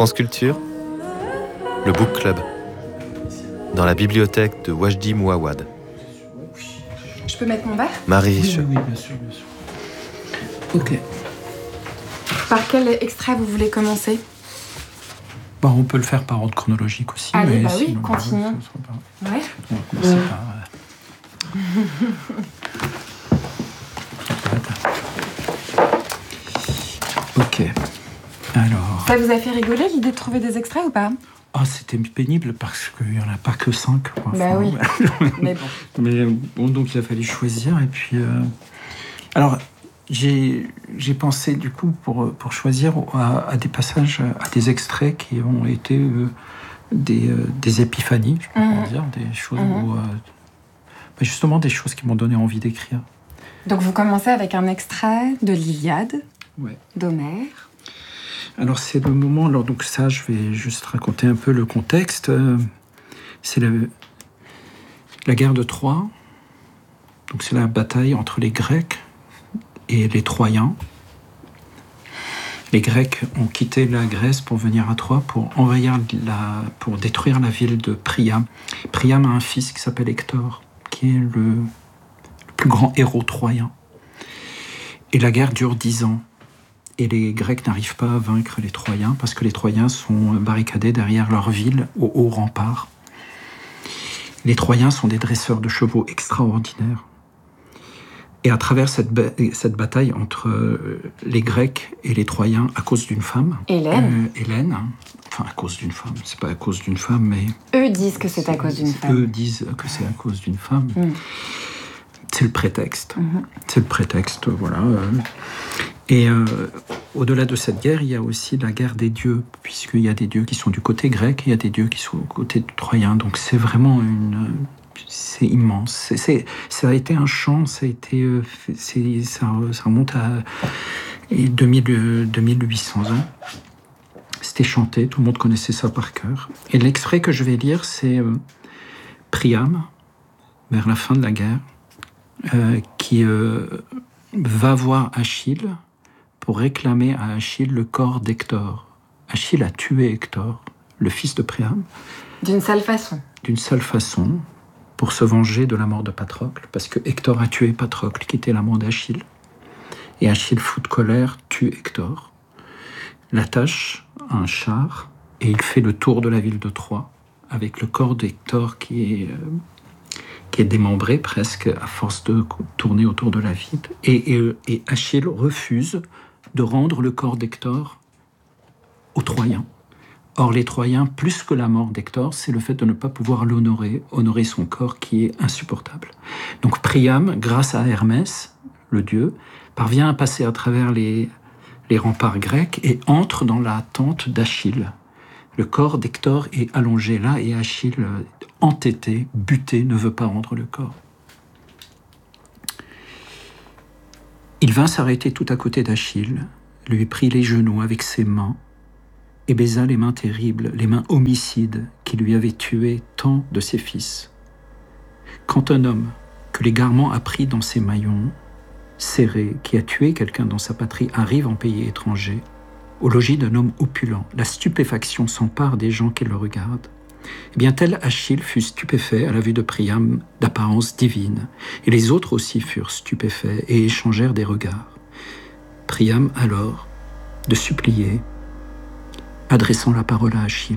France Culture, le Book Club, dans la bibliothèque de Wajdi Mouawad. Je peux mettre mon verre ? Marie. Oui, bien sûr. Ok. Par quel extrait vous voulez commencer ? Bon, on peut le faire par ordre chronologique aussi. Allez, mais bah oui, sinon, continuons. Ouais. On va commencer par... Ok. Alors... Ça vous a fait rigoler l'idée de trouver des extraits ou pas ? Ah, c'était pénible parce qu'il n'y en a pas que 5. Enfin, bah oui, mais bon. Mais bon, donc il a fallu choisir. Et puis... Alors, j'ai pensé du coup pour choisir à des passages, à des extraits qui ont été des épiphanies, je peux dire, des choses où... justement des choses qui m'ont donné envie d'écrire. Donc vous commencez avec un extrait de l'Iliade, d'Homère. Alors c'est le moment, alors donc ça je vais juste raconter un peu le contexte. C'est la guerre de Troie, donc c'est la bataille entre les Grecs et les Troyens. Les Grecs ont quitté la Grèce pour venir à Troie pour pour détruire la ville de Priam. Priam a un fils qui s'appelle Hector, qui est le plus grand héros troyen. Et la guerre dure 10 ans. Et les Grecs n'arrivent pas à vaincre les Troyens parce que les Troyens sont barricadés derrière leur ville au haut rempart. Les Troyens sont des dresseurs de chevaux extraordinaires. Et à travers cette bataille entre les Grecs et les Troyens à cause d'une femme... Hélène, enfin à cause d'une femme, c'est pas à cause d'une femme, mais... Eux disent que c'est à cause d'une femme. Eux disent que c'est à cause d'une femme. C'est le prétexte. C'est le prétexte, voilà. Et au-delà de cette guerre, il y a aussi la guerre des dieux, puisqu'il y a des dieux qui sont du côté grec et il y a des dieux qui sont du côté troyen. Donc c'est vraiment c'est immense. Ça a été un chant, ça remonte à 2800 ans. C'était chanté, tout le monde connaissait ça par cœur. Et l'extrait que je vais lire, c'est Priam, vers la fin de la guerre, qui va voir Achille pour réclamer à Achille le corps d'Hector. Achille a tué Hector, le fils de Priam. D'une sale façon. D'une sale façon, pour se venger de la mort de Patrocle, parce que Hector a tué Patrocle, qui était l'amant d'Achille. Et Achille, fou de colère, tue Hector, l'attache à un char, et il fait le tour de la ville de Troie, avec le corps d'Hector qui est démembré presque à force de tourner autour de la ville. Et Achille refuse de rendre le corps d'Hector aux Troyens. Or, les Troyens, plus que la mort d'Hector, c'est le fait de ne pas pouvoir honorer son corps qui est insupportable. Donc Priam, grâce à Hermès, le dieu, parvient à passer à travers les remparts grecs et entre dans la tente d'Achille. Le corps d'Hector est allongé là et Achille, entêté, buté, ne veut pas rendre le corps. Il vint s'arrêter tout à côté d'Achille, lui prit les genoux avec ses mains et baisa les mains terribles, les mains homicides qui lui avaient tué tant de ses fils. Quand un homme que l'égarement a pris dans ses maillons, serré, qui a tué quelqu'un dans sa patrie, arrive en pays étranger, au logis d'un homme opulent, la stupéfaction s'empare des gens qui le regardent. Eh bien, tel Achille fut stupéfait à la vue de Priam d'apparence divine, et les autres aussi furent stupéfaits et échangèrent des regards. Priam alors, de supplier, adressant la parole à Achille.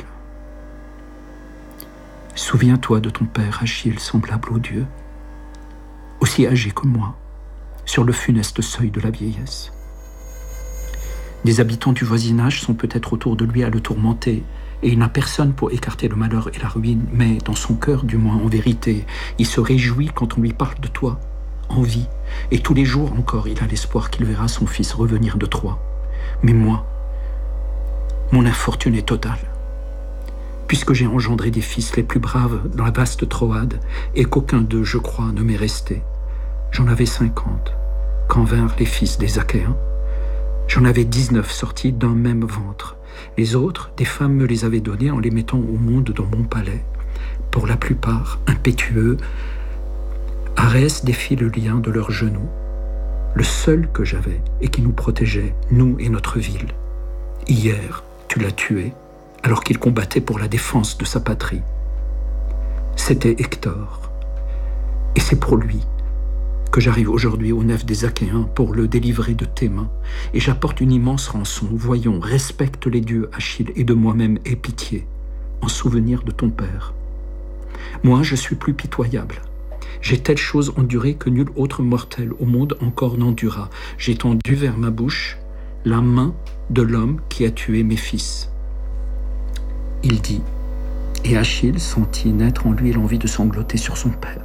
« Souviens-toi de ton père Achille, semblable aux dieux, aussi âgé que moi, sur le funeste seuil de la vieillesse. Des habitants du voisinage sont peut-être autour de lui à le tourmenter, et il n'a personne pour écarter le malheur et la ruine, mais dans son cœur, du moins en vérité, il se réjouit quand on lui parle de toi, en vie, et tous les jours encore il a l'espoir qu'il verra son fils revenir de Troie. Mais moi, mon infortune est totale. Puisque j'ai engendré des fils les plus braves dans la vaste Troade, et qu'aucun d'eux, je crois, ne m'est resté. J'en avais 50, quand vinrent les fils des Achéens. J'en avais 19 sortis d'un même ventre. Les autres, des femmes me les avaient donnés en les mettant au monde dans mon palais. Pour la plupart, impétueux, Arès défit le lien de leurs genoux. Le seul que j'avais et qui nous protégeait, nous et notre ville. Hier, tu l'as tué, alors qu'il combattait pour la défense de sa patrie. C'était Hector. Et c'est pour lui que j'arrive aujourd'hui au nef des Achéens pour le délivrer de tes mains. Et j'apporte une immense rançon. Voyons, respecte les dieux, Achille, et de moi-même aie pitié, en souvenir de ton père. Moi, je suis plus pitoyable. J'ai telle chose endurée que nul autre mortel au monde encore n'endura. J'ai tendu vers ma bouche la main de l'homme qui a tué mes fils. Il dit, et Achille sentit naître en lui l'envie de sangloter sur son père.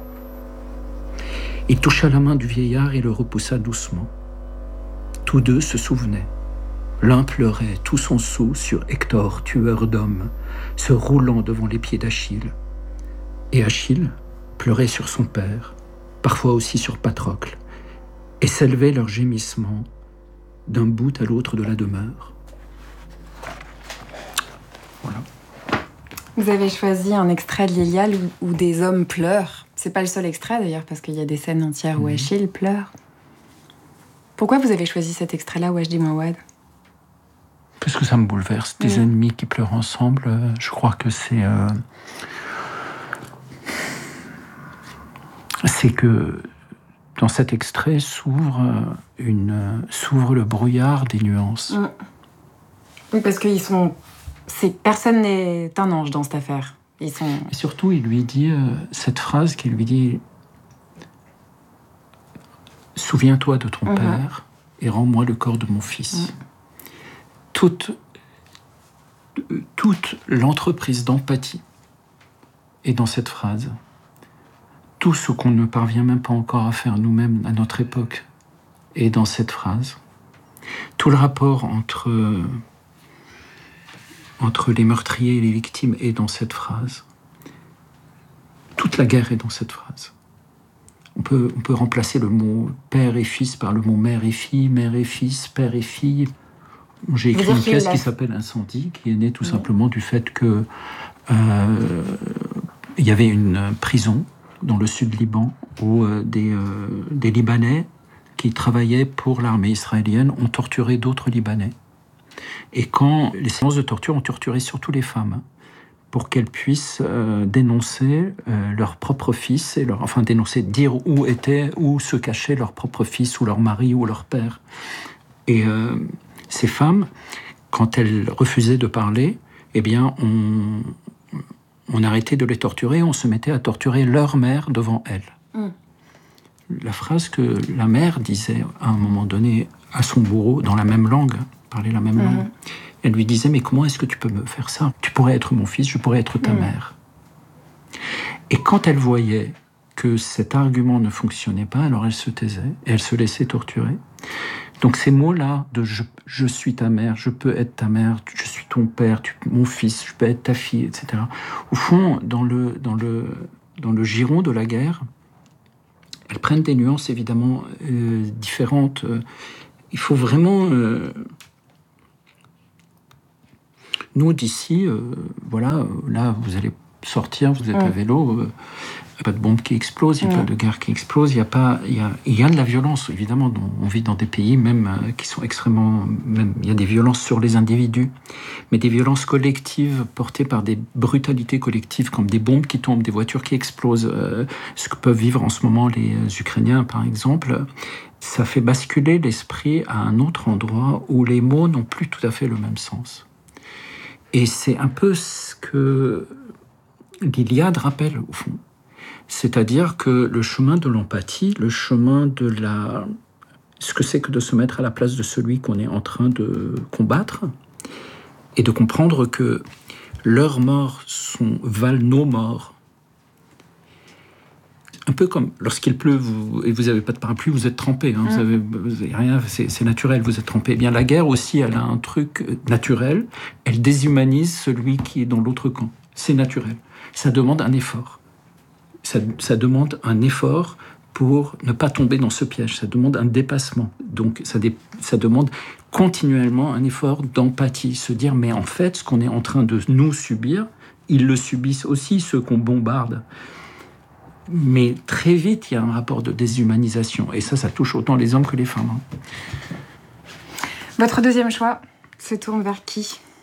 Il toucha la main du vieillard et le repoussa doucement. Tous deux se souvenaient. L'un pleurait tout son soûl sur Hector, tueur d'hommes, se roulant devant les pieds d'Achille. Et Achille pleurait sur son père, parfois aussi sur Patrocle, et s'élevaient leurs gémissements d'un bout à l'autre de la demeure. Voilà. Vous avez choisi un extrait de l'Iliade où des hommes pleurent. C'est pas le seul extrait d'ailleurs, parce qu'il y a des scènes entières où Achille pleure. Pourquoi vous avez choisi cet extrait-là, Wajdi Mouawad ? Parce que ça me bouleverse. Des ennemis qui pleurent ensemble, je crois que c'est que dans cet extrait s'ouvre le brouillard des nuances. Oui, parce qu'ils sont... Personne n'est un ange dans cette affaire. Et surtout, il lui dit cette phrase qui lui dit « Souviens-toi de ton père et rends-moi le corps de mon fils. » Toute l'entreprise d'empathie est dans cette phrase. Tout ce qu'on ne parvient même pas encore à faire nous-mêmes à notre époque est dans cette phrase. Tout le rapport entre les meurtriers et les victimes est dans cette phrase. Toute la guerre est dans cette phrase. On peut remplacer le mot père et fils par le mot mère et fille, mère et fils, père et fille. J'ai écrit une pièce qui s'appelle Incendie, qui est née tout simplement du fait que il y avait une prison dans le sud Liban où des Libanais qui travaillaient pour l'armée israélienne ont torturé d'autres Libanais. Et quand les séances de torture ont torturé surtout les femmes, pour qu'elles puissent dénoncer leur propre fils, dire où se cachait leur propre fils, ou leur mari, ou leur père. Et ces femmes, quand elles refusaient de parler, eh bien, on arrêtait de les torturer, on se mettait à torturer leur mère devant elles. La phrase que la mère disait à un moment donné à son bourreau, dans la même langue, parlait la même langue, elle lui disait « Mais comment est-ce que tu peux me faire ça ? Tu pourrais être mon fils, je pourrais être ta mère. » Et quand elle voyait que cet argument ne fonctionnait pas, alors elle se taisait et elle se laissait torturer. Donc ces mots-là de je suis ta mère, je peux être ta mère, je suis ton père, mon fils, je peux être ta fille, etc. Au fond, dans le giron de la guerre, elles prennent des nuances évidemment différentes. Il faut vraiment... Nous, d'ici, là, vous allez sortir, vous êtes à vélo, il n'y a pas de bombe qui explose, il n'y a pas de guerre qui explose, il y a de la violence, évidemment. On vit dans des pays même qui sont extrêmement... il y a des violences sur les individus, mais des violences collectives portées par des brutalités collectives, comme des bombes qui tombent, des voitures qui explosent, ce que peuvent vivre en ce moment les Ukrainiens, par exemple. Ça fait basculer l'esprit à un autre endroit où les mots n'ont plus tout à fait le même sens. Et c'est un peu ce que l'Iliade rappelle, au fond. C'est-à-dire que le chemin de l'empathie, le chemin de ce que c'est que de se mettre à la place de celui qu'on est en train de combattre, et de comprendre que leurs morts valent nos morts. Un peu comme lorsqu'il pleut et vous n'avez pas de parapluie, vous êtes trempé. Vous avez rien, c'est naturel, vous êtes trempé. Eh bien, la guerre aussi, elle a un truc naturel. Elle déshumanise celui qui est dans l'autre camp. C'est naturel. Ça demande un effort. Ça demande un effort pour ne pas tomber dans ce piège. Ça demande un dépassement. Donc, ça demande continuellement un effort d'empathie. Se dire, mais en fait, ce qu'on est en train de nous subir, ils le subissent aussi, ceux qu'on bombarde. Mais très vite, il y a un rapport de déshumanisation. Et ça touche autant les hommes que les femmes. Votre deuxième choix se tourne vers qui ?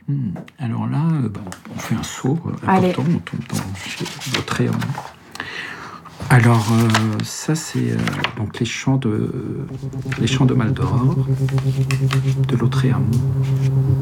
Alors là, on fait un saut Allez. important, on tombe chez Lautréamont. Alors, ça c'est donc les chants de Maldoror, de Lautréamont.